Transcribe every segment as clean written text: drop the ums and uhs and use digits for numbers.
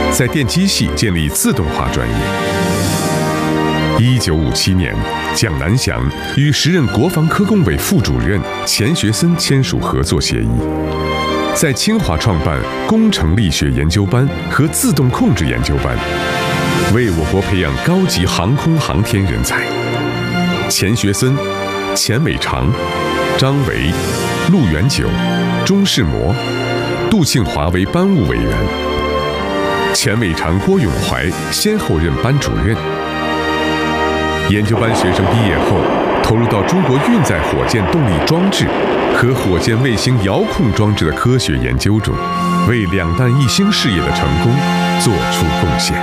在电机系建立自动化专业。1957年，蒋南翔与时任国防科工委副主任钱学森签署合作协议，在清华创办工程力学研究班和自动控制研究班，为我国培养高级航空航天人才。钱学森、钱伟长、张维、陆元久、钟世模、杜庆华为班务委员，钱伟长、郭永怀先后任班主任。研究班学生毕业后，投入到中国运载火箭动力装置和火箭卫星遥控装置的科学研究中，为两弹一星事业的成功做出贡献。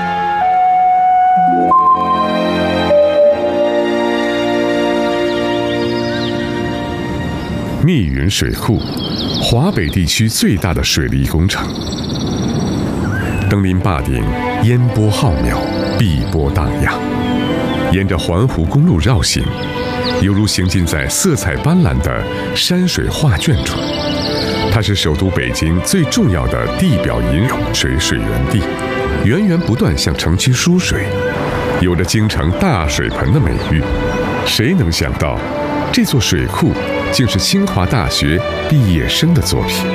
密云水库，华北地区最大的水利工程。登临坝顶，烟波浩渺，碧波荡漾。沿着环湖公路绕行，犹如行进在色彩斑斓的山水画卷中。它是首都北京最重要的地表引水水源地，源源不断向城区输水，有着京城大水盆的美誉。谁能想到，这座水库竟是清华大学毕业生的作品？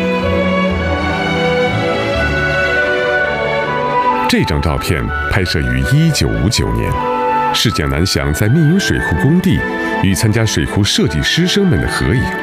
这张照片拍摄于1959年。是蒋南翔在密云水库工地与参加水库设计师生们的合影。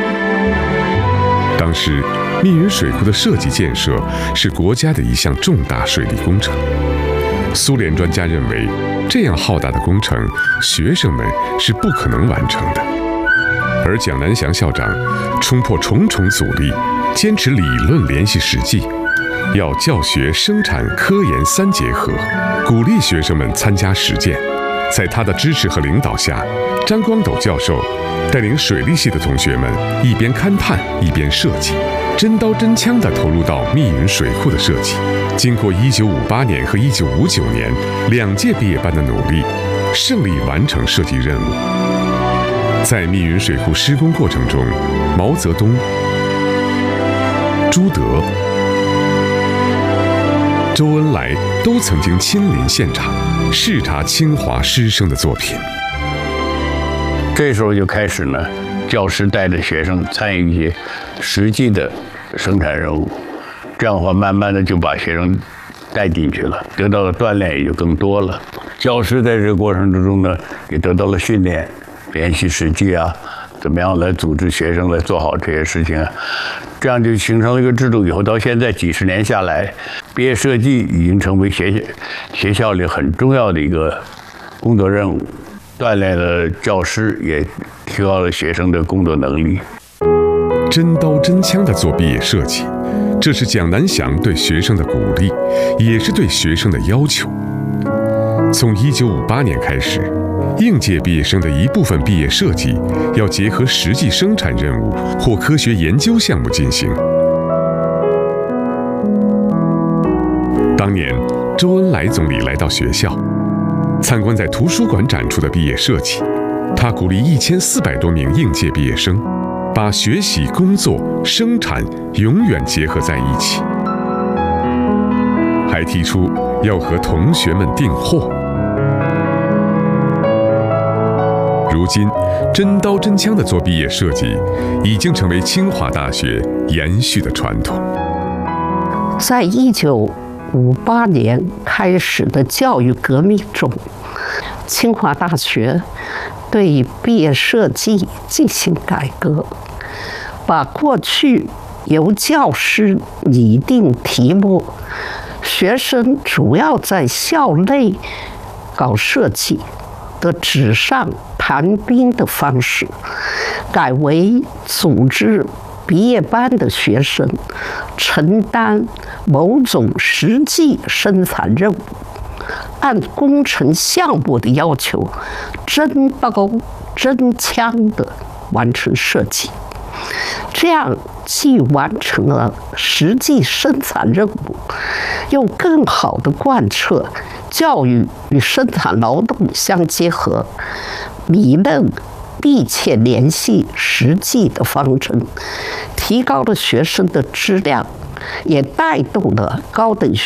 当时，密云水库的设计建设是国家的一项重大水利工程。苏联专家认为，这样浩大的工程，学生们是不可能完成的。而蒋南翔校长冲破重重阻力，坚持理论联系实际，要教学、生产、科研三结合，鼓励学生们参加实践。在他的支持和领导下，张光斗教授带领水利系的同学们一边勘探一边设计，真刀真枪地投入到密云水库的设计。经过1958年和1959年2届毕业班的努力，胜利完成设计任务。在密云水库施工过程中，毛泽东、朱德、周恩来都曾经亲临现场视察清华师生的作品。 这时候就开始呢，教师带着学生参与一些实际的生产任务，这样的话慢慢的就把学生带进去了，得到的锻炼也就更多了。教师在这个过程之中呢，也得到了训练，联系实际啊，怎么样来组织学生来做好这些事情啊，这样就形成了一个制度。以后到现在几十年下来，毕业设计已经成为学校里很重要的一个工作任务，锻炼了教师，也提高了学生的工作能力。 真刀真枪地做毕业设计，这是蒋南翔对学生的鼓励，也是对学生的要求。从1958年开始，应届毕业生的一部分毕业设计要结合实际生产任务或科学研究项目进行。当年，周恩来总理来到学校，参观在图书馆展出的毕业设计，他鼓励1400多名应届毕业生，把学习、工作、生产永远结合在一起，还提出要和同学们订货。如今，真刀真枪地做毕业设计，已经成为清华大学延续的传统。 在1958年开始的教育革命中，清华大学对毕业设计进行改革，把过去由教师拟定题目，学生主要在校内搞设计的纸上谈兵的方式，改为组织毕业班的学生承担某种实际生产任务，按工程项目的要求，真刀真枪地完成设计。这样既完成了实际生产任务，又更好地贯彻教育与生产劳动相结合、理论密切联系实际的方针，提高了学生的质量，也带动了高等学